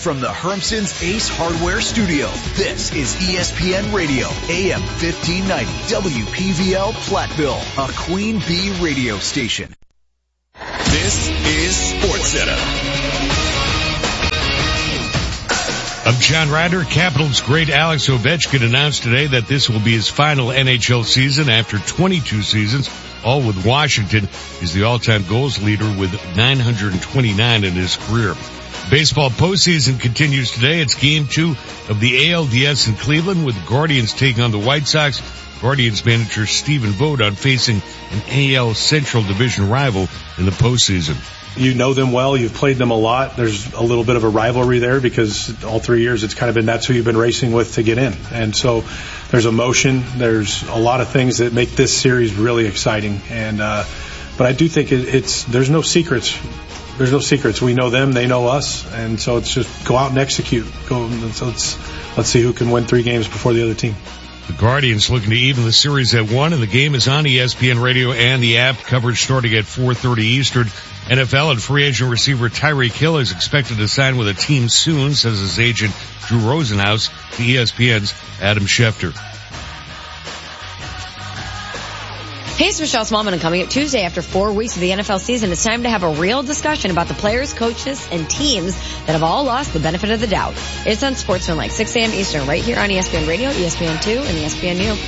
from the Hermson's Ace Hardware Studio, this is ESPN Radio, AM 1590, WPVL Platteville, a Queen Bee radio station. This is SportsCenter. I'm John Ryder. Capitals great Alex Ovechkin announced today that this will be his final NHL season after 22 seasons, all with Washington. He's the all-time goals leader with 929 in his career. Baseball postseason continues today. It's Game 2 of the ALDS in Cleveland with the Guardians taking on the White Sox. Guardians manager Stephen Vogt on facing an AL Central Division rival in the postseason. You know them well. You've played them a lot. There's a little bit of a rivalry there because all 3 years it's kind of been that's who you've been racing with to get in. And so there's emotion. There's a lot of things that make this series really exciting. And but I do think there's no secrets. There's no secrets. We know them. They know us. And so it's just go out and execute. Let's see who can win 3 games before the other team. The Guardians looking to even the series at 1, and the game is on ESPN Radio and the app. Coverage starting at 4:30 Eastern. NFL and free agent receiver Tyreek Hill is expected to sign with a team soon, says his agent Drew Rosenhaus to ESPN's Adam Schefter. Hey, it's Michelle Smallman, and coming up Tuesday after 4 weeks of the NFL season, it's time to have a real discussion about the players, coaches, and teams that have all lost the benefit of the doubt. It's on Sportsman like 6 a.m. Eastern right here on ESPN Radio, ESPN2, and ESPNU.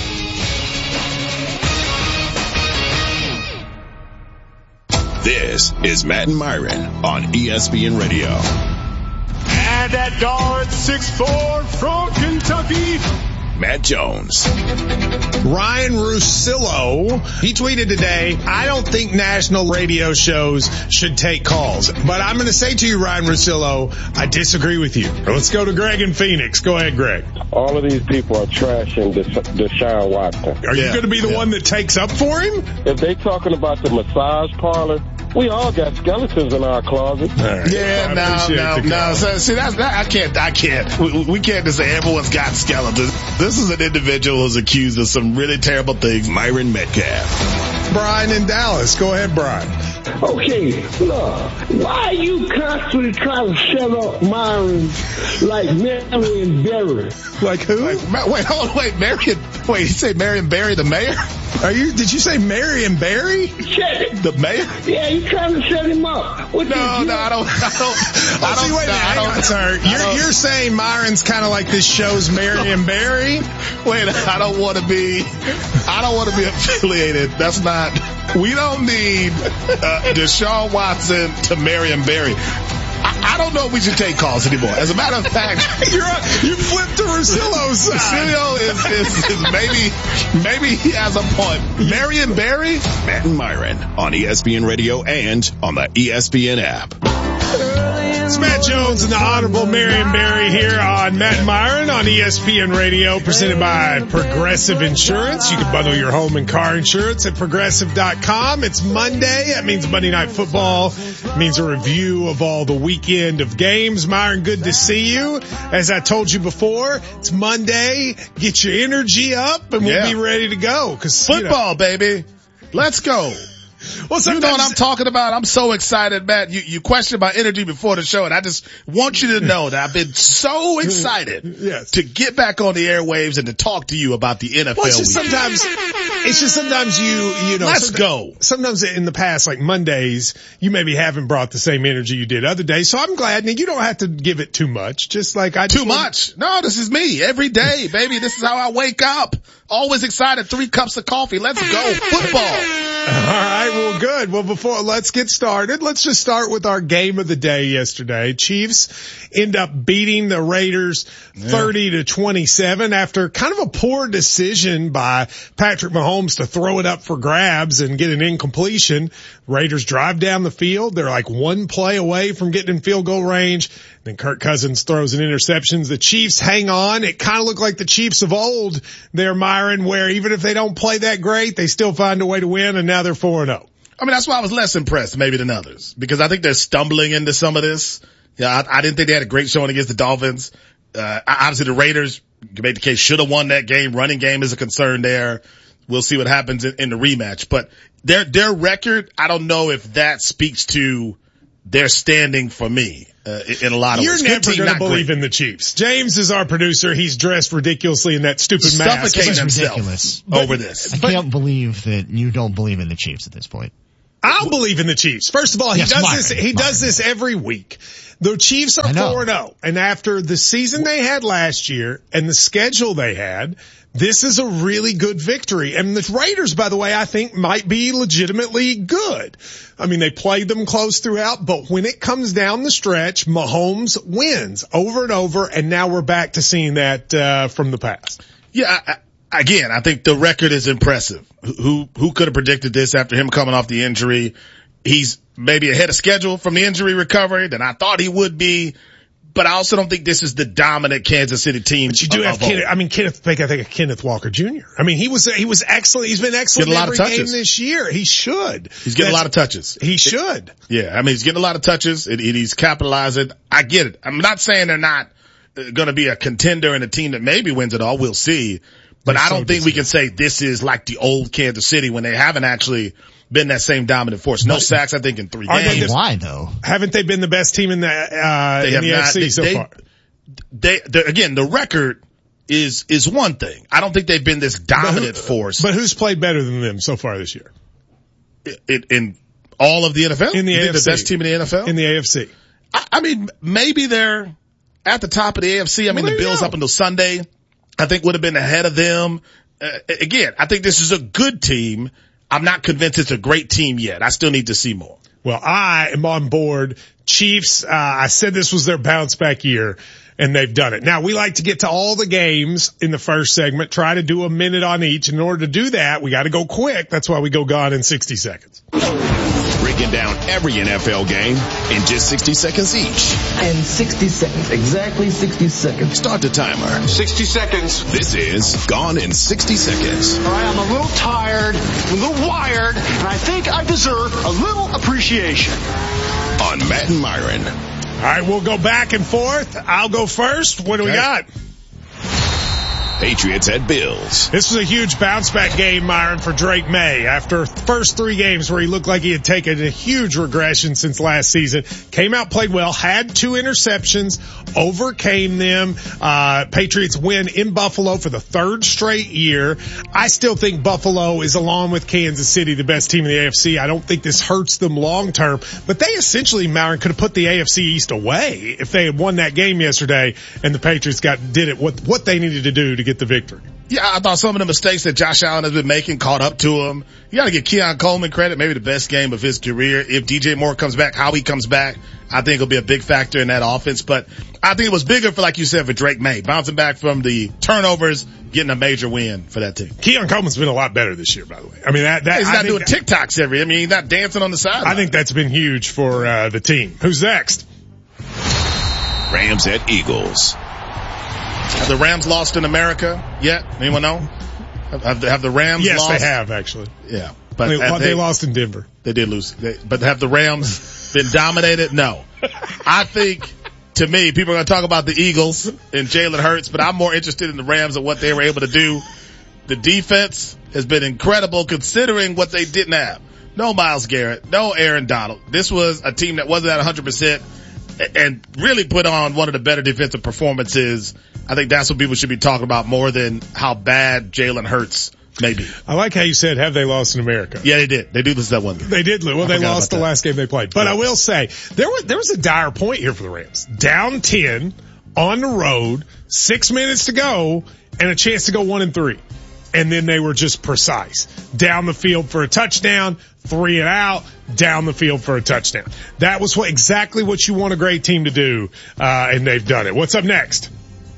This is Matt and Myron on ESPN Radio. And at guard 6'4" from Kentucky, Matt Jones. Ryan Russillo, he tweeted today, I don't think national radio shows should take calls. But I'm going to say to you, Ryan Russillo, I disagree with you. Let's go to Greg in Phoenix. Go ahead, Greg. All of these people are trashing Deshaun Watson. Are you going to be the one that takes up for him? If they talking about the massage parlor, we all got skeletons in our closet. Right. Yeah, no. So, see, I can't. We can't just say everyone's got skeletons. This is an individual who's accused of some really terrible things. Myron Metcalf. Brian in Dallas. Go ahead, Brian. Okay, look, why are you constantly trying to shut up Myron like Marion Barry? Like who? Wait, you say Marion Barry, the mayor? Did you say Marion Barry? Shut it. The mayor? Yeah, you trying to shut him up. No, I don't. You're saying Myron's kind of like this show's Marion Barry? Wait, I don't want to be affiliated. That's not, we don't need Deshaun Watson to Marion Barry. I don't know if we should take calls anymore. As a matter of fact, you flipped to Russillo's side. Russillo is maybe he has a point. Marion Barry? Matt and Myron on ESPN Radio and on the ESPN app. It's Matt Jones and the Honorable Marion Barry here on Matt and Myron on ESPN Radio, presented by Progressive Insurance. You can bundle your home and car insurance at Progressive.com. It's Monday. That means Monday Night Football. It means a review of all the weekend of games. Myron, good to see you. As I told you before, it's Monday. Get your energy up and we'll be ready to go. Football, baby. Let's go. Well, you know what I'm talking about? I'm so excited, Matt. You questioned my energy before the show, and I just want you to know that I've been so excited to get back on the airwaves and to talk to you about the NFL. Well, it's just sometimes you know. Let's go. Sometimes in the past, like Mondays, you maybe haven't brought the same energy you did other days. So I'm glad. Now, you don't have to give it too much. Just like I too much. No, this is me every day, baby. This is how I wake up. Always excited. 3 cups of coffee. Let's go. Football. All right, well, good. Well, let's get started. Let's just start with our game of the day yesterday. Chiefs end up beating the Raiders 30-27 after kind of a poor decision by Patrick Mahomes to throw it up for grabs and get an incompletion. Raiders drive down the field. They're like 1 play away from getting in field goal range. Then Kirk Cousins throws an interception. The Chiefs hang on. It kind of looked like the Chiefs of old there, Myron, where even if they don't play that great, they still find a way to win, and now they're 4-0. I mean, that's why I was less impressed maybe than others, because I think they're stumbling into some of this. Yeah, I didn't think they had a great showing against the Dolphins. Obviously the Raiders, you can make the case, should have won that game. Running game is a concern there. We'll see what happens in the rematch. But their record, I don't know if that speaks to they're standing for me. In a lot of ways. You're never going to believe in the Chiefs. James is our producer. He's dressed ridiculously in that stupid mask. Suffocating himself over this. I can't believe that you don't believe in the Chiefs at this point. I'll believe in the Chiefs. First of all, he does this every week. The Chiefs are 4-0. And after the season they had last year and the schedule they had, this is a really good victory. And the Raiders, by the way, I think might be legitimately good. I mean, they played them close throughout, but when it comes down the stretch, Mahomes wins over and over. And now we're back to seeing that, from the past. Yeah. Again, I think the record is impressive. Who could have predicted this after him coming off the injury? He's maybe ahead of schedule from the injury recovery than I thought he would be. But I also don't think this is the dominant Kansas City team. But you do have Kenneth Walker Jr. I mean, he was excellent. He's been excellent every game this year. He should. He's getting a lot of touches. He should. Yeah. I mean, he's getting a lot of touches and he's capitalizing. I get it. I'm not saying they're not going to be a contender and a team that maybe wins it all. We'll see. But I don't think we can say this is like the old Kansas City when they haven't actually been that same dominant force. No sacks, I think, in 3 games. Why though? Haven't they been the best team in the AFC so far? Again, the record is one thing. I don't think they've been this dominant force. But who's played better than them so far this year? In all of the NFL? In the AFC. The best team in the NFL? In the AFC. I mean, maybe they're at the top of the AFC. I mean, the Bills up until Sunday, I think would have been ahead of them. Again, I think this is a good team. I'm not convinced it's a great team yet. I still need to see more. Well, I am on board. Chiefs, I said this was their bounce back year, and they've done it. Now, we like to get to all the games in the first segment, try to do a minute on each. In order to do that, we got to go quick. That's why we go gone in 60 seconds. Breaking down every NFL game in just 60 seconds each. And 60 seconds. Exactly 60 seconds. Start the timer. 60 seconds. This is Gone in 60 Seconds. All right, I'm a little tired, a little wired, and I think I deserve a little appreciation. On Matt and Myron. All right, we'll go back and forth. I'll go first. What do we got? Patriots at Bills. This was a huge bounce back game, Myron, for Drake May. After first 3 games where he looked like he had taken a huge regression since last season, came out, played well, had 2 interceptions, overcame them. Patriots win in Buffalo for the 3rd straight year. I still think Buffalo is, along with Kansas City, the best team in the AFC. I don't think this hurts them long term, but they essentially, Myron, could have put the AFC East away if they had won that game yesterday and the Patriots did it what they needed to do to get the victory. Yeah, I thought some of the mistakes that Josh Allen has been making caught up to him. You gotta give Keon Coleman credit, maybe the best game of his career. If DJ Moore comes back, how he comes back, I think it'll be a big factor in that offense. But I think it was bigger for, like you said, for Drake May. Bouncing back from the turnovers, getting a major win for that team. Keon Coleman's been a lot better this year, by the way. I mean, he's not doing TikToks he's not dancing on the side. I think that's been huge for, the team. Who's next? Rams at Eagles. Have the Rams lost in America yet? Anyone know? Have the Rams lost? Yes, they have, actually. Yeah. But they lost in Denver. They did lose. But have the Rams been dominated? No. I think, to me, people are going to talk about the Eagles and Jalen Hurts, but I'm more interested in the Rams and what they were able to do. The defense has been incredible considering what they didn't have. No Myles Garrett, no Aaron Donald. This was a team that wasn't at 100% and really put on one of the better defensive performances. I think that's what people should be talking about more than how bad Jalen Hurts may be. I like how you said, have they lost in America? Yeah, they did. They do lose that one game. They did lose. Well, they lost the last game they played. But I will say, there was a dire point here for the Rams. Down 10, on the road, 6 minutes to go, and a chance to go 1-3. And then they were just precise. Down the field for a touchdown, 3 and out, down the field for a touchdown. That was exactly what you want a great team to do, and they've done it. What's up next?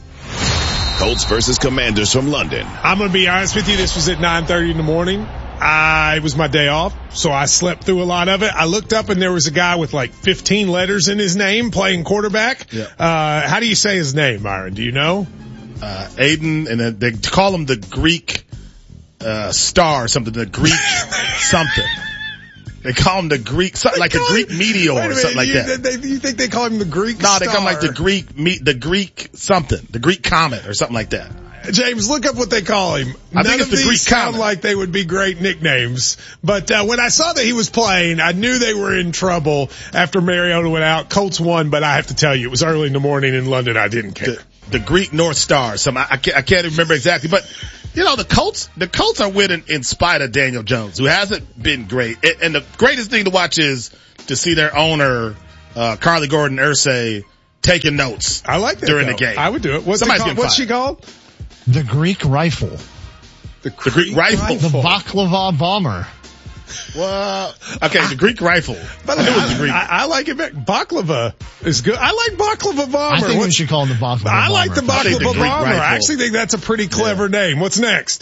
Colts versus Commanders from London. I'm going to be honest with you. This was at 9:30 in the morning. It was my day off, so I slept through a lot of it. I looked up and there was a guy with like 15 letters in his name playing quarterback. Yeah. How do you say his name, Myron? Do you know? Aiden, and they call him the Greek, star or something, the Greek something. They call him the Greek, like a Greek meteor or something like that. You think they call him the Greek star? No, they call him like the Greek something, the Greek comet or something like that. James, look up what they call him. I think it's the Greek sound comet. like they would be great nicknames. But when I saw that he was playing, I knew they were in trouble after Mariota went out. Colts won, but I have to tell you, it was early in the morning in London. I didn't care. The Greek North Star. I can't remember exactly, but you know, the Colts are winning in spite of Daniel Jones, who hasn't been great. And the greatest thing to watch is to see their owner, Carly Gordon Irsay, taking notes. I like that during the game. I would do it. What's she called? The Greek Rifle. The Greek Rifle. The Baklava Bomber. Well, okay, the Greek Rifle. But I like it. Baklava is good. I like Baklava Bomber. I think we should call him the Baklava Bomber. I like the Baklava Bomber. Rifle. I actually think that's a pretty clever name. What's next?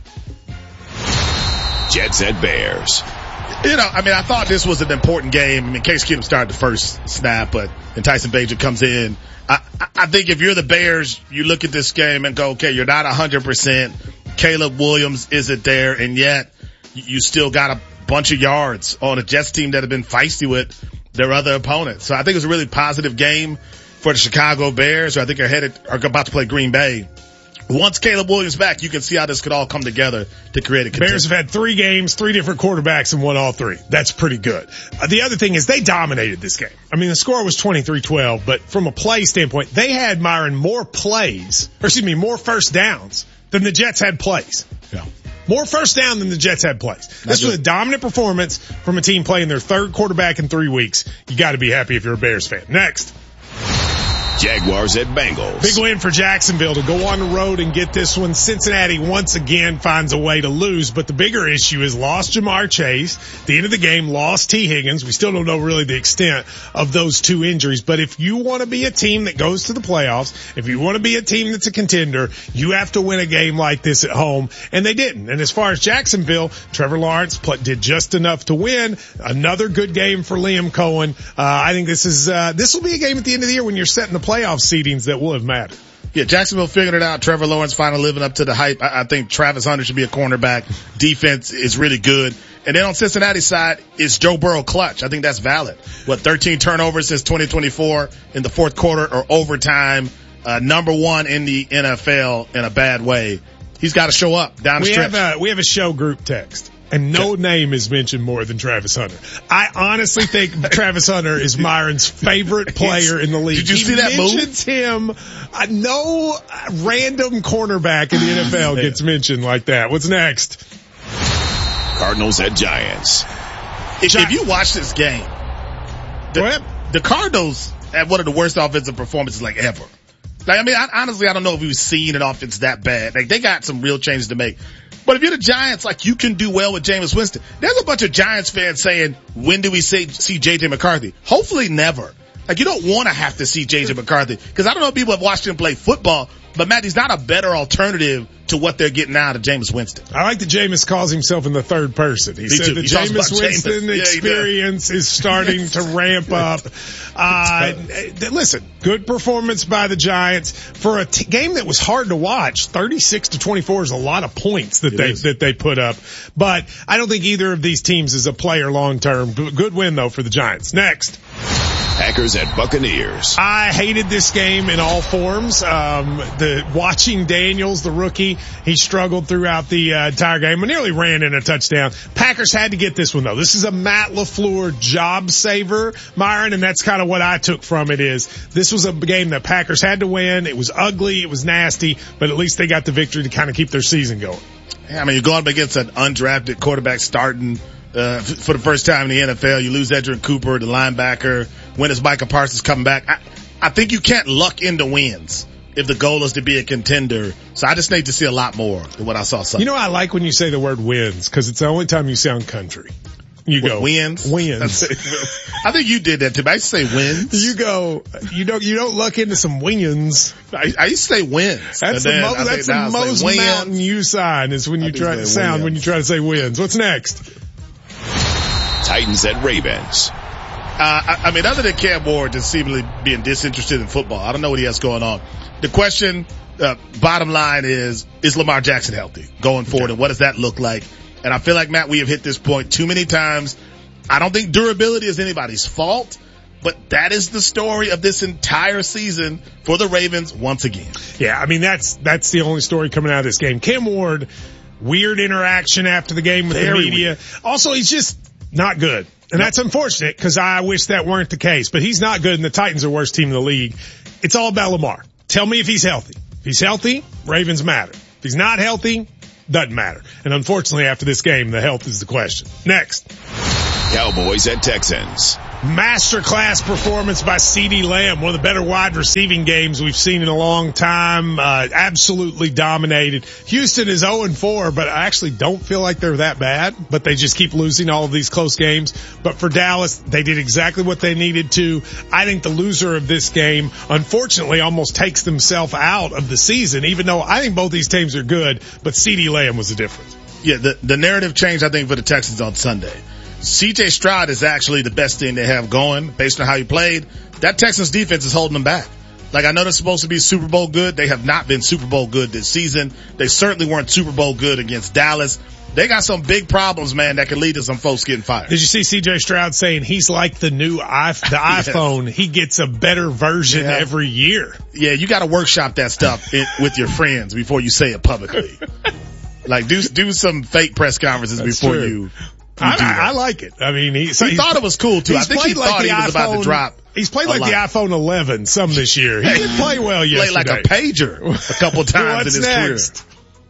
Jets at Bears. You know, I mean, I thought this was an important game. I mean, Case Keenum started the first snap, but then Tyson Bagent comes in. I think if you're the Bears, you look at this game and go, okay, you're not 100%. Caleb Williams isn't there, and yet you still got a bunch of yards on a Jets team that have been feisty with their other opponents. So I think it was a really positive game for the Chicago Bears, who I think are about to play Green Bay. Once Caleb Williams back, you can see how this could all come together to create a contender. Bears have had 3 games, 3 different quarterbacks, and won all 3. That's pretty good. The other thing is they dominated this game. I mean, the score was 23-12, but from a play standpoint, they had, Myron, more first downs than the Jets had plays. Yeah. More first down than the Jets had plays. This was a dominant performance from a team playing their 3rd quarterback in 3 weeks. You got to be happy if you're a Bears fan. Next. Jaguars at Bengals. Big win for Jacksonville to go on the road and get this one. Cincinnati once again finds a way to lose, but the bigger issue is lost Jamar Chase. At the end of the game, lost T. Higgins. We still don't know really the extent of those 2 injuries, but if you want to be a team that goes to the playoffs, if you want to be a team that's a contender, you have to win a game like this at home, and they didn't. And as far as Jacksonville, Trevor Lawrence did just enough to win. Another good game for Liam Cohen. I think this will be a game at the end of the year when you're setting the playoff seedings that will have mattered. Yeah, Jacksonville figured it out. Trevor Lawrence finally living up to the hype. I think Travis Hunter should be a cornerback. Defense is really good. And then on Cincinnati's side, it's Joe Burrow clutch. I think that's valid. 13 turnovers since 2024 in the 4th quarter or overtime. Number 1 in the NFL in a bad way. He's got to show up down the stretch. We have a show group text. And no name is mentioned more than Travis Hunter. I honestly think Travis Hunter is Myron's favorite player in the league. Did you see that move? He mentions him. No random cornerback in the NFL gets mentioned like that. What's next? Cardinals at Giants. If you watch this game, the Cardinals have one of the worst offensive performances like ever. Like, I mean, honestly, I don't know if we've seen an offense that bad. Like, they got some real changes to make. But if you're the Giants, like, you can do well with Jameis Winston. There's a bunch of Giants fans saying, when do we see J.J. McCarthy? Hopefully never. Like, you don't want to have to see J.J. McCarthy. Because I don't know if people have watched him play football, but Matt, he's not a better alternative to what they're getting out of Jameis Winston. I like that Jameis calls himself in the 3rd person. He said the Jameis Winston experience is starting to ramp up. Listen, good performance by the Giants for a game that was hard to watch. 36-24 is a lot of points that they put up. But I don't think either of these teams is a player long term. Good win though for the Giants. Next. Packers at Buccaneers. I hated this game in all forms. Watching Daniels, the rookie, he struggled throughout the entire game. Nearly ran in a touchdown. Packers had to get this one though. This is a Matt LaFleur job saver, Myron, and that's kind of what I took from it is this was a game that Packers had to win. It was ugly. It was nasty, but at least they got the victory to kind of keep their season going. I mean, you're going up against an undrafted quarterback starting for the first time in the NFL. You lose Edgerrin Cooper, the linebacker. When is Micah Parsons coming back? I think you can't luck into wins if the goal is to be a contender. So I just need to see a lot more than what I saw Sunday. You know, I like when you say the word wins because it's the only time you sound country. You go wins. I think you did that too. I used to say wins. You go. You don't luck into some wins. I used to say wins. That's the most mountain you sign is when you try to sound when you try to say wins. What's next? Titans at Ravens. I mean, other than Cam Ward just seemingly being disinterested in football, I don't know what he has going on. The question, bottom line is Lamar Jackson healthy going forward, and what does that look like? And I feel like, Matt, we have hit this point too many times. I don't think durability is anybody's fault, But that is the story of this entire season for the Ravens once again. Yeah, I mean, that's the only story coming out of this game. Cam Ward, weird interaction after the game with the media. Weird. Also, he's just not good. And that's unfortunate because I wish that weren't the case. But he's not good, and the Titans are the worst team in the league. It's all about Lamar. Tell me if he's healthy. If he's healthy, Ravens matter. If he's not healthy, doesn't matter. And unfortunately, after this game, the health is the question. Next. Cowboys at Texans. Masterclass performance by CeeDee Lamb, one of the better wide receiving games we've seen in a long time. Absolutely dominated. Houston is 0-4, but I actually don't feel like they're that bad, but they just keep losing all of these close games. But for Dallas, they did exactly what they needed to. I think the loser of this game, unfortunately, almost takes themselves out of the season, even though I think both these teams are good, but CeeDee Lamb was the difference. Yeah, the narrative changed, I think, for the Texans on Sunday. C.J. Stroud is actually the best thing they have going based on how he played. That Texans defense is holding them back. Like, I know they're supposed to be Super Bowl good. They have not been Super Bowl good this season. They certainly weren't Super Bowl good against Dallas. They got some big problems, man, that could lead to some folks getting fired. Did you see C.J. Stroud saying he's like the new iPhone? He gets a better version every year. Yeah, you got to workshop that stuff with your friends before you say it publicly. Like, do some fake press conferences before you. I like it. I mean, he thought it was cool too. I think he thought he was about to drop. He's played like the iPhone 11 some this year. He didn't play well yesterday. Played like a pager a couple times in his career.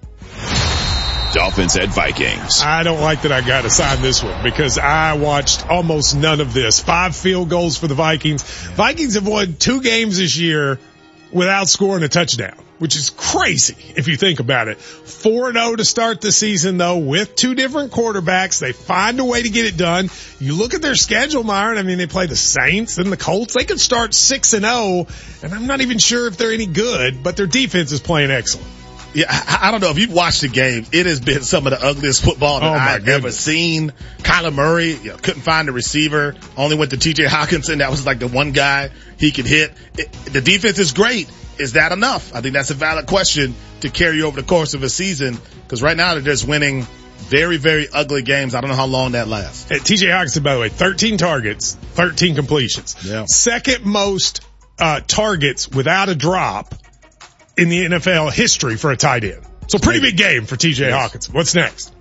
Dolphins at Vikings. I don't like that I got to sign this one because I watched almost none of this. 5 field goals for the Vikings. Vikings have won 2 games this year without scoring a touchdown, which is crazy if you think about it. 4-0 to start the season, though, with 2 different quarterbacks. They find a way to get it done. You look at their schedule, Myron. I mean, they play the Saints and the Colts. They could start 6-0, and I'm not even sure if they're any good, but their defense is playing excellent. Yeah, I don't know. If you've watched the game, it has been some of the ugliest football that I've ever seen. Kyler Murray, couldn't find a receiver. Only went to TJ Hawkinson. That was like the one guy he could hit. The defense is great. Is that enough? I think that's a valid question to carry over the course of a season, because right now they're just winning very, very ugly games. I don't know how long that lasts. TJ Hawkinson, by the way, 13 targets, 13 completions. Yeah. Second most targets without a drop in the NFL history for a tight end. So pretty big game for TJ Hawkinson. What's next?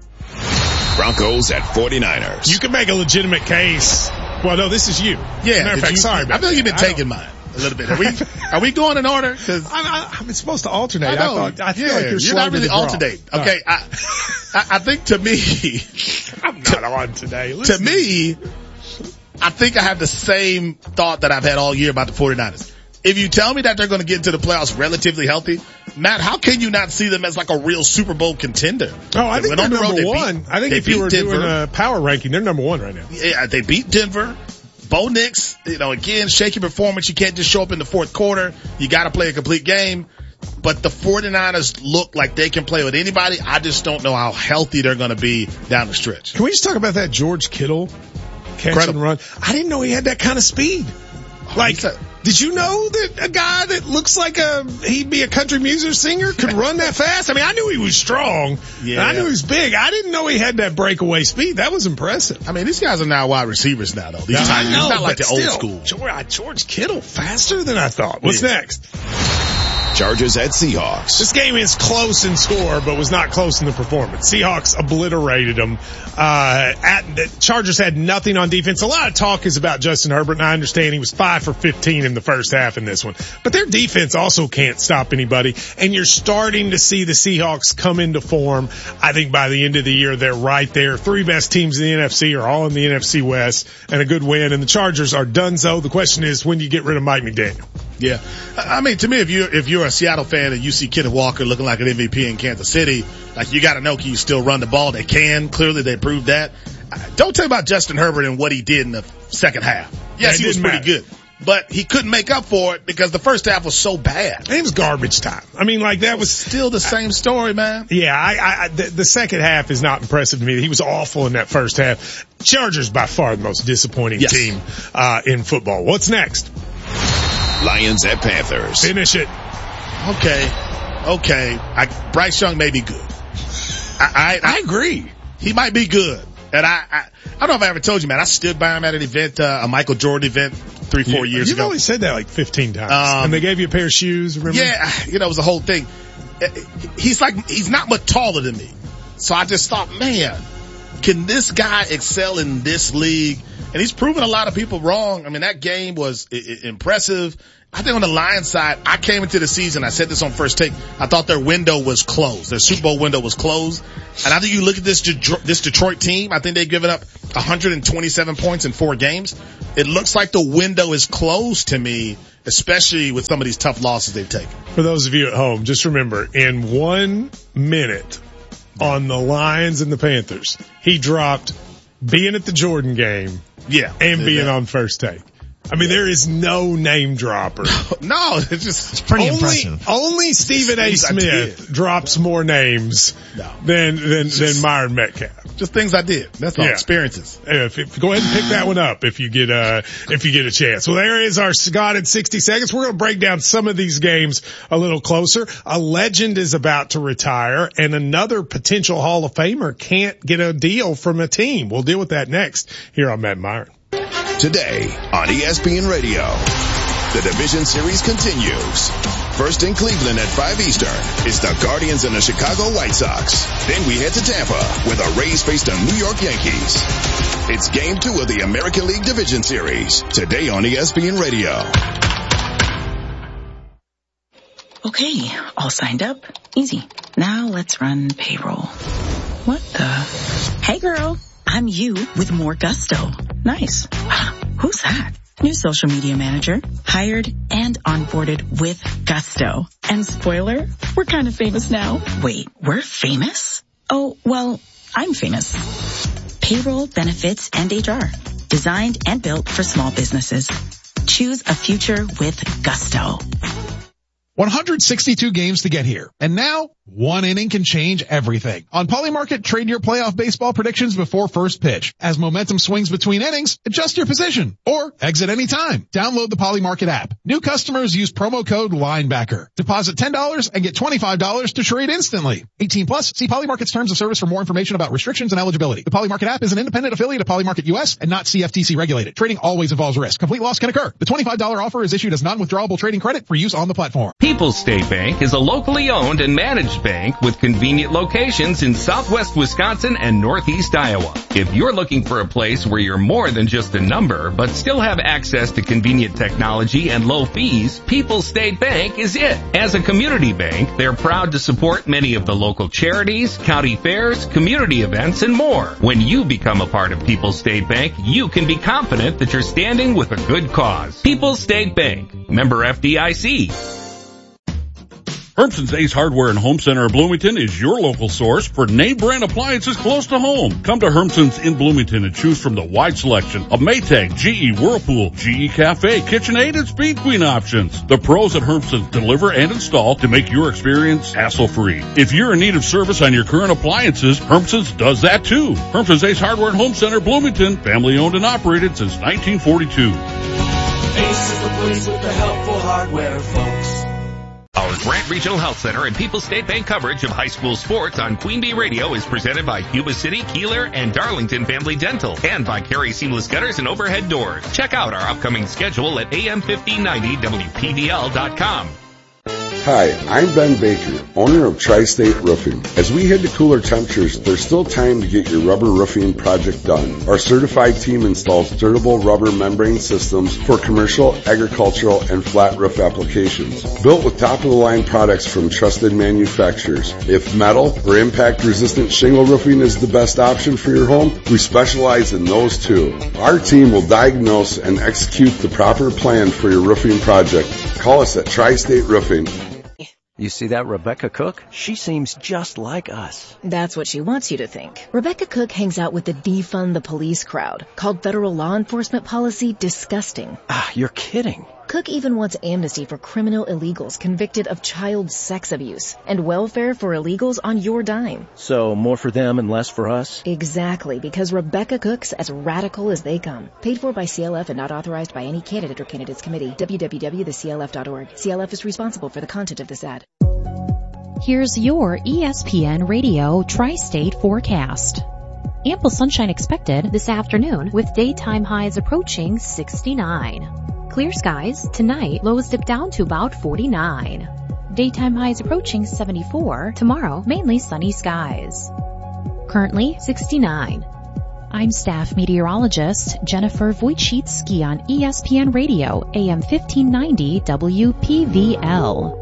Broncos at 49ers. You can make a legitimate case. Well, no, this is you. Yeah. Matter of fact, sorry. I feel like you've been taking mine a little bit. Are we going in order? Cause I'm supposed to alternate. I feel like you're not really alternate. Okay. Right. I think to me, I'm not on today. To me, I think I have the same thought that I've had all year about the 49ers. If you tell me that they're going to get into the playoffs relatively healthy, Matt, how can you not see them as like a real Super Bowl contender? Oh, I think they're number one. I think if you were doing a power ranking, they're number one right now. Yeah, they beat Denver. Bo Nix, again, shaky performance. You can't just show up in the fourth quarter. You got to play a complete game. But the 49ers look like they can play with anybody. I just don't know how healthy they're going to be down the stretch. Can we just talk about that George Kittle catch and run? I didn't know he had that kind of speed. Did you know that a guy that looks like he'd be a country music singer could run that fast? I mean, I knew he was strong. Yeah. And I knew he was big. I didn't know he had that breakaway speed. That was impressive. I mean, these guys are now wide receivers now, though. These times, it's not like the old school. George Kittle, faster than I thought. What's next? Chargers at Seahawks. This game is close in score, but was not close in the performance. Seahawks obliterated them. The Chargers had nothing on defense. A lot of talk is about Justin Herbert, and I understand he was 5 for 15 in the first half in this one. But their defense also can't stop anybody, and you're starting to see the Seahawks come into form. I think by the end of the year, they're right there. 3 best teams in the NFC are all in the NFC West, and a good win. And the Chargers are donezo. The question is, when do you get rid of Mike McDaniel? Yeah. I mean, to me, if you're a Seattle fan and you see Kenneth Walker looking like an MVP in Kansas City, like, you gotta know, can you still run the ball? They can. Clearly they proved that. Don't tell me about Justin Herbert and what he did in the second half. Yes, he was pretty good. But he couldn't make up for it because the first half was so bad. It was garbage time. I mean, like, that was still the same story, man. Yeah, the second half is not impressive to me. He was awful in that first half. Chargers by far the most disappointing team in football. What's next? Lions at Panthers. Finish it. Okay. Bryce Young may be good. I agree. He might be good. And I don't know if I ever told you, man, I stood by him at an event, a Michael Jordan event 3-4 years You've ago. only said that like 15 times. And they gave you a pair of shoes, remember? Yeah, it was the whole thing. He's not much taller than me. So I just thought, man, can this guy excel in this league? And he's proven a lot of people wrong. I mean, that game was impressive. I think on the Lions side, I came into the season, I said this on First Take, I thought their window was closed. Their Super Bowl window was closed. And I think you look at this Detroit team, I think they've given up 127 points in 4 games. It looks like the window is closed to me, especially with some of these tough losses they've taken. For those of you at home, just remember, in 1 minute on the Lions and the Panthers, he dropped being at the Jordan game and being on First Take. I mean, there is no name dropper. No, it's pretty impressive. Only Stephen A. Smith drops more names than Myron Metcalf. Just things I did. That's all. Experiences. Go ahead and pick that one up if you get a chance. Well, there is our Scott in 60 seconds. We're going to break down some of these games a little closer. A legend is about to retire and another potential Hall of Famer can't get a deal from a team. We'll deal with that next here on Matt and Myron. Today on ESPN Radio, the division series continues. First in Cleveland at 5 Eastern, it's the Guardians and the Chicago White Sox. Then we head to Tampa, where the Rays face the New York Yankees. It's Game 2 of the American League Division Series, today on ESPN Radio. Okay, all signed up. Easy. Now let's run payroll. What the? Hey girl, I'm you with more gusto. Nice. Who's that? New social media manager. Hired and onboarded with gusto. And spoiler, we're kind of famous now. Wait, we're famous? Oh, well, I'm famous. Payroll, benefits, and HR. Designed and built for small businesses. Choose a future with gusto. 162 games to get here. And now, one inning can change everything. On Polymarket, trade your playoff baseball predictions before first pitch. As momentum swings between innings, adjust your position or exit anytime. Download the Polymarket app. New customers use promo code LINEBACKER. Deposit $10 and get $25 to trade instantly. 18 plus, see Polymarket's terms of service for more information about restrictions and eligibility. The Polymarket app is an independent affiliate of Polymarket US and not CFTC regulated. Trading always involves risk. Complete loss can occur. The $25 offer is issued as non-withdrawable trading credit for use on the platform. People's State Bank is a locally owned and managed bank with convenient locations in southwest Wisconsin and northeast Iowa. If you're looking for a place where you're more than just a number, but still have access to convenient technology and low fees, People's State Bank is it. As a community bank, they're proud to support many of the local charities, county fairs, community events, and more. When you become a part of People's State Bank, you can be confident that you're standing with a good cause. People's State Bank, member FDIC. Hermson's Ace Hardware and Home Center of Bloomington is your local source for name brand appliances close to home. Come to Hermson's in Bloomington and choose from the wide selection of Maytag, GE, Whirlpool, GE Cafe, KitchenAid, and Speed Queen options. The pros at Hermson's deliver and install to make your experience hassle-free. If you're in need of service on your current appliances, Hermson's does that too. Hermson's Ace Hardware and Home Center, Bloomington, family owned and operated since 1942. Ace is the place with the helpful hardware, folks. Our Grant Regional Health Center and People's State Bank coverage of high school sports on Queen Bee Radio is presented by Cuba City, Keeler, and Darlington Family Dental, and by Carey Seamless Gutters and Overhead Doors. Check out our upcoming schedule at am1590wpvl.com. Hi, I'm Ben Baker, owner of Tri-State Roofing. As we head to cooler temperatures, there's still time to get your rubber roofing project done. Our certified team installs durable rubber membrane systems for commercial, agricultural, and flat roof applications. Built with top-of-the-line products from trusted manufacturers. If metal or impact-resistant shingle roofing is the best option for your home, we specialize in those too. Our team will diagnose and execute the proper plan for your roofing project. Call us at Tri-State Roofing. You see that Rebecca Cook? She seems just like us. That's what she wants you to think. Rebecca Cook hangs out with the defund the police crowd, called federal law enforcement policy disgusting. Ah, you're kidding. Cook even wants amnesty for criminal illegals convicted of child sex abuse and welfare for illegals on your dime. So more for them and less for us? Exactly, because Rebecca Cook's as radical as they come. Paid for by CLF and not authorized by any candidate or candidates committee. www.theclf.org. CLF is responsible for the content of this ad. Here's your ESPN Radio Tri-State forecast. Ample sunshine expected this afternoon with daytime highs approaching 69. Clear skies tonight, lows dip down to about 49. Daytime highs approaching 74. Tomorrow, mainly sunny skies. Currently 69. I'm staff meteorologist Jennifer Wojcicki on ESPN Radio, AM 1590 WPVL.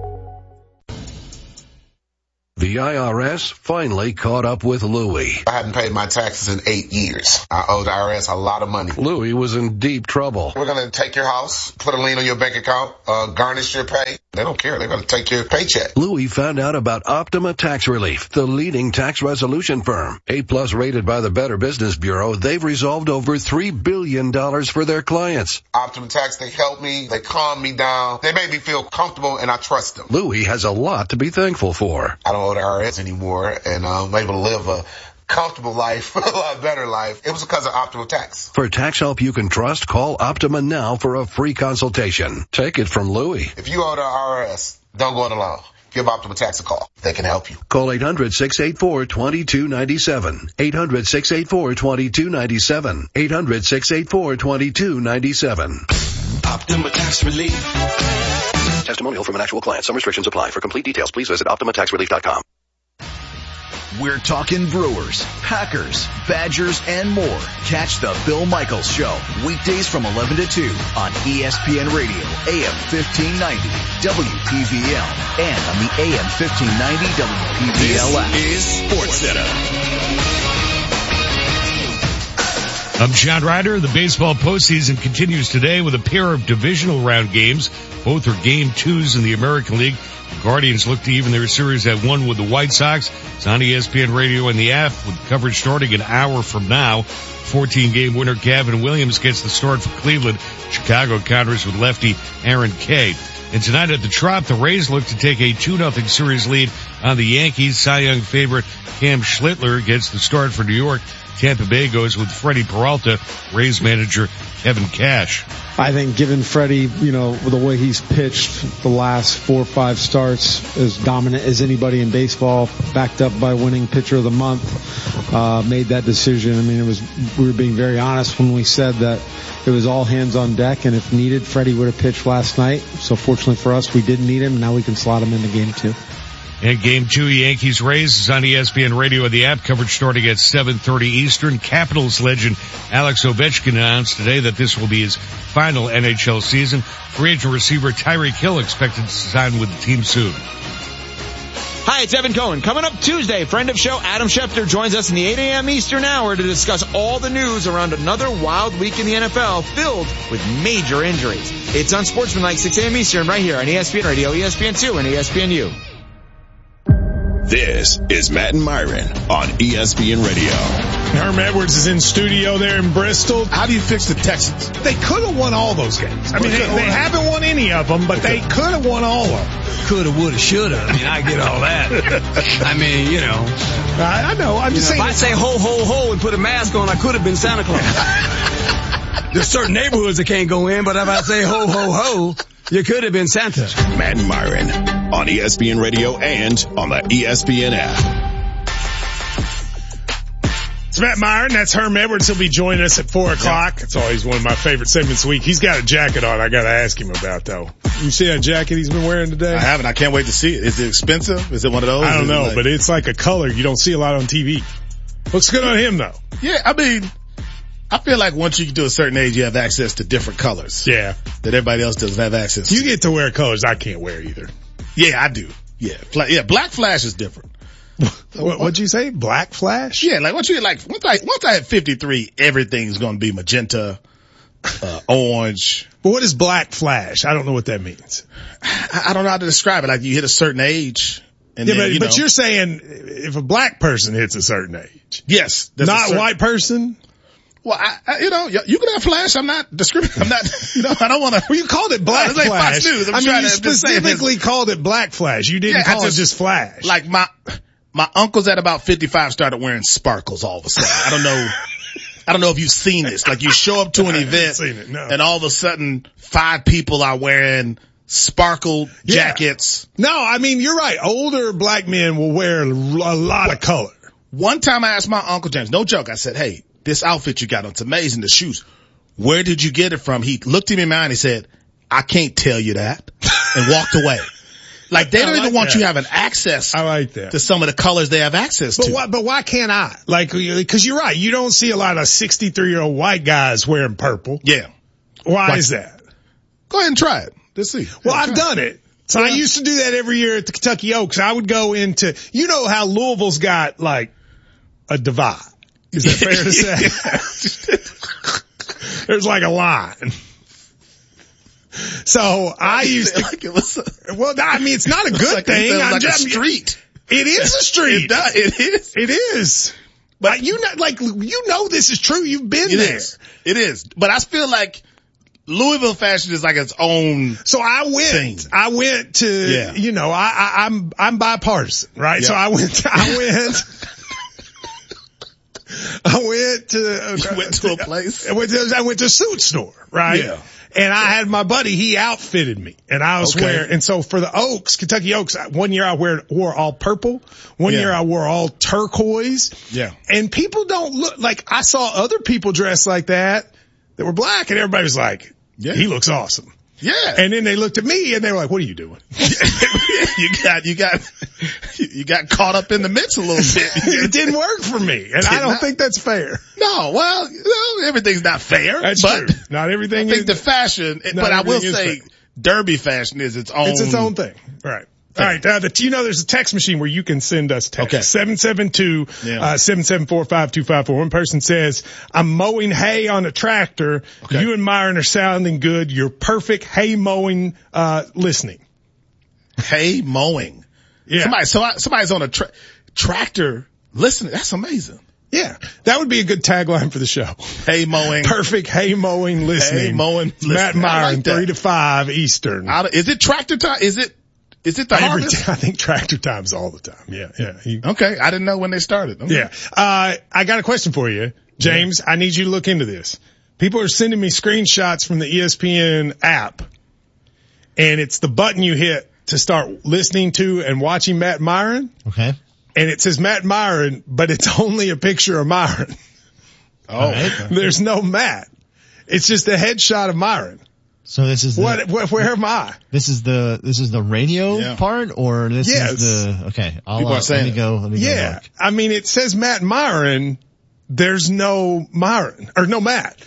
The IRS finally caught up with Louie. I hadn't paid my taxes in 8 years. I owe the IRS a lot of money. Louie was in deep trouble. We're going to take your house, put a lien on your bank account, garnish your pay. They don't care. They're going to take your paycheck. Louie found out about Optima Tax Relief, the leading tax resolution firm. A+ rated by the Better Business Bureau, they've resolved over $3 billion for their clients. Optima Tax, they help me. They calm me down. They make me feel comfortable, and I trust them. Louie has a lot to be thankful for. I don't owe the IRS anymore, and I'm able to live a comfortable life, a lot better life. It was because of Optima Tax. For tax help you can trust, call Optima now for a free consultation. Take it from Louie. If you owe the IRS, don't go it alone. Give Optima Tax a call. They can help you. Call 800-684-2297. 800-684-2297. 800-684-2297. Optima Tax Relief. Testimonial from an actual client. Some restrictions apply. For complete details, please visit OptimaTaxRelief.com. We're talking Brewers, Packers, Badgers, and more. Catch the Bill Michaels Show, weekdays from 11 to 2 on ESPN Radio, AM 1590, WPVL, and on the AM 1590 WPVL app. This is SportsCenter. I'm John Ryder. The baseball postseason continues today with a pair of divisional round games. Both are game 2s in the American League. The Guardians look to even their series at 1 with the White Sox. It's on ESPN Radio and the app with coverage starting an hour from now. 14-game winner Gavin Williams gets the start for Cleveland. Chicago counters with lefty Aaron Kay. And tonight at the Trop, the Rays look to take a 2-0 series lead on the Yankees. Cy Young favorite Cam Schlittler gets the start for New York. Tampa Bay goes with Freddie Peralta, Rays manager Kevin Cash. I think given Freddie, the way he's pitched the last 4 or 5 starts, as dominant as anybody in baseball, backed up by winning pitcher of the month, made that decision. I mean, we were being very honest when we said that it was all hands on deck, and if needed, Freddie would have pitched last night. So fortunately for us, we didn't need him. Now we can slot him into game 2. And game 2, Yankees-Rays is on ESPN Radio and the app. Coverage starting at 7:30 Eastern. Capitals legend Alex Ovechkin announced today that this will be his final NHL season. Free agent receiver Tyreek Hill expected to sign with the team soon. Hi, it's Evan Cohen. Coming up Tuesday, friend of show Adam Schefter joins us in the 8 a.m. Eastern hour to discuss all the news around another wild week in the NFL filled with major injuries. It's on Sportsmanlike 6 a.m. Eastern right here on ESPN Radio, ESPN2, and ESPNU. This is Matt and Myron on ESPN Radio. Herm Edwards is in studio there in Bristol. How do you fix the Texans? They could have won all those games. I mean, they haven't won any of them, but they could have won all of them. Coulda, woulda, shoulda. I mean, I get all that. I mean, I know. I'm just saying. If I say ho, ho, ho and put a mask on, I could have been Santa Claus. There's certain neighborhoods that can't go in, but if I say ho, ho, ho, you could have been Santa. Matt and Myron on ESPN Radio and on the ESPN app. It's Matt Myron. That's Herm Edwards. He'll be joining us at 4 o'clock. It's always one of my favorite segments of the week. He's got a jacket on I got to ask him about, though. You see that jacket he's been wearing today? I haven't. I can't wait to see it. Is it expensive? Is it one of those? I don't know, but it's like a color you don't see a lot on TV. Looks good on him, though. Yeah, I mean, I feel like once you get to a certain age, you have access to different colors. Yeah. That everybody else doesn't have access to. You get to wear colors I can't wear either. Yeah, I do. Yeah. Black Flash is different. What'd you say? Black Flash? Yeah, like once I hit 53, everything's gonna be magenta, orange. But what is Black Flash? I don't know what that means. I don't know how to describe it. Like you hit a certain age. And yeah, then, but you're saying if a black person hits a certain age. Yes. Not a white person? Well, you can have Flash. I'm not discriminating. I'm not, I don't want to. Well, you called it Black Flash. Like Fox News. You specifically called it Black Flash. You didn't call it just Flash. Like my uncles at about 55 started wearing sparkles all of a sudden. I don't know if you've seen this. Like you show up to an event and all of a sudden 5 people are wearing sparkle jackets. No, I mean, you're right. Older black men will wear a lot of color. One time I asked my Uncle James, no joke, I said, hey, this outfit you got on, it's amazing, the shoes. Where did you get it from? He looked at me in my eye and he said, I can't tell you that, and walked away. Like they don't even want you having access to some of the colors they have access to. But why can't I? Like, cause you're right. You don't see a lot of 63-year-old white guys wearing purple. Yeah. Why is that? Go ahead and try it. Let's see. Well, I've done it. So I used to do that every year at the Kentucky Oaks. I would go into, you know how Louisville's got like a divide. Is that fair to say? There's like a line. So I used to, like it was well, I mean, it's not a good like thing. I'm like just a street. It is a street. It is. It is. But you know this is true. You've been there. It is. But I feel like Louisville fashion is like its own. So I went to, you know, I'm bipartisan, right? Yeah. So I went to you went to a place? I went to a suit store, right? Yeah. And I had my buddy, he outfitted me and I was wearing, and so for the Oaks, Kentucky Oaks, one year I wore all purple. One year I wore all turquoise. Yeah. And people don't look like, I saw other people dressed like that were black and everybody was like, he looks awesome. Yeah. And then they looked at me and they were like, what are you doing? you got caught up in the mix a little bit. It didn't work for me. And I don't think that's fair. No, well, everything's not fair. That's true. Not everything I think the fashion, but I will say derby fashion is its own. It's its own thing. Right. All right. There's a text machine where you can send us text. Okay. 772-774-5254. One person says, I'm mowing hay on a tractor. Okay. You and Myron are sounding good. You're perfect hay mowing, listening. Hay mowing. Yeah. Somebody's on a tractor listening. That's amazing. Yeah. That would be a good tagline for the show. Hay mowing. Perfect hay mowing listening. Hay mowing listening. Matt Myron, like 3 to 5 Eastern. Is it tractor time? Is it the harvest? I think tractor time's all the time. Yeah. Okay. I didn't know when they started. Okay. Yeah. I got a question for you, James. Yeah. I need you to look into this. People are sending me screenshots from the ESPN app, and it's the button you hit to start listening to and watching Matt Myron. Okay. And it says Matt Myron, but it's only a picture of Myron. Oh. Okay. There's no Matt. It's just a headshot of Myron. So this is where am I? This is the radio part, or this is the, okay. Let me go look. I mean, it says Matt Myron. There's no Myron, or no Matt.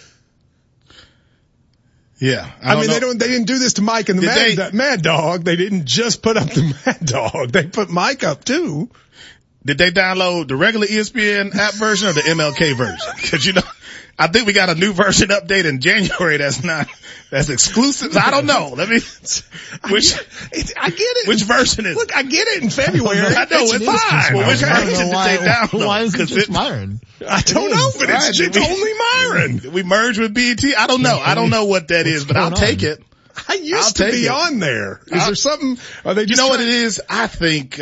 Yeah. I mean, they didn't do this to Mike and the Mad Dog. They didn't just put up the Mad Dog. They put Mike up too. Did they download the regular ESPN app version or the MLK version? Cause I think we got a new version update in January that's exclusive. I don't know. I get it. Which version is it? Look, I get it in February. I know it's fine. Well, which version did they download? Why is it just Myron? I don't know, but it's only Myron. We merged with BET. I don't know. I don't know what that is, but I'll take it. I used to be on there. Is there something? Are they just what it is? I think,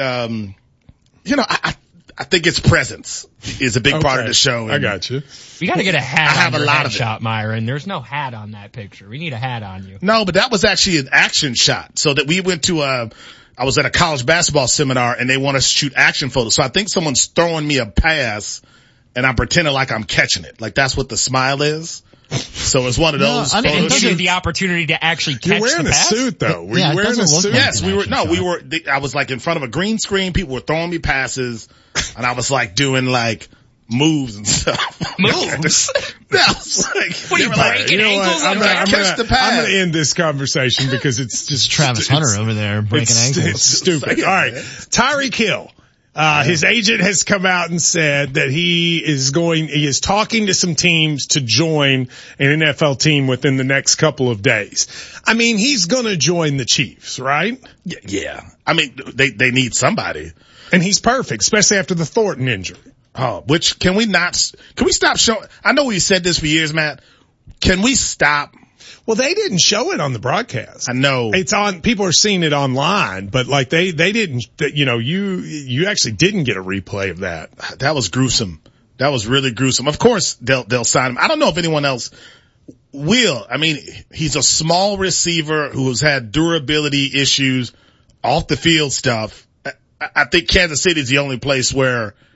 I think its presence is a big part of the show. I got you. You got to get a hat. I have on a lot of shot, Myron. There's no hat on that picture. We need a hat on you. No, but that was actually an action shot. So that we went to I was at a college basketball seminar and they want us to shoot action photos. So I think someone's throwing me a pass and I'm pretending like I'm catching it. Like that's what the smile is. So it's one of those. It gives you the opportunity to actually catch the pass. You're wearing a suit though. Were you wearing a suit? Yes, we were. No, we were. I was like in front of a green screen. People were throwing me passes and I was like doing like moves and stuff. Moves? That was like, what are you breaking ankles? I'm gonna end this conversation because it's just Travis Hunter over there breaking ankles. It's stupid. All right. Tyreek Hill. His agent has come out and said that he is talking to some teams to join an NFL team within the next couple of days. I mean, he's gonna join the Chiefs, right? Yeah. I mean, they need somebody. And he's perfect, especially after the Thornton injury. Oh, can we stop showing, I know we said this for years, Matt. Can we stop? Well, they didn't show it on the broadcast. I know. It's on, people are seeing it online, but like they didn't, you actually didn't get a replay of that. That was gruesome. That was really gruesome. Of course they'll sign him. I don't know if anyone else will. I mean, he's a small receiver who's had durability issues, off the field stuff. I think Kansas City is the only place where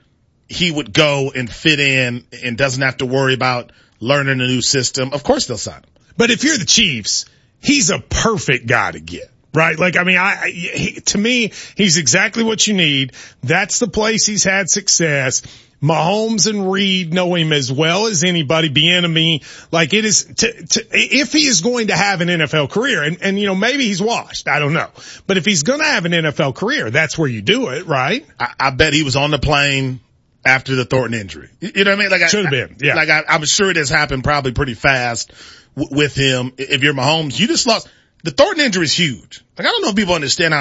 he would go and fit in and doesn't have to worry about learning a new system, of course they'll sign him. But if you're the Chiefs, he's a perfect guy to get. Right? Like, I mean, to me, he's exactly what you need. That's the place he's had success. Mahomes and Reed know him as well as anybody. Bieniemy, like it is, if he is going to have an NFL career, and you know, maybe he's washed. I don't know. But if he's going to have an NFL career, that's where you do it, right? I bet he was on the plane after the Thornton injury. You know what I mean? Like, should have been. Yeah. Like, I'm sure it has happened probably pretty fast with him. If you're Mahomes, you just lost. The Thornton injury is huge. Like, I don't know if people understand how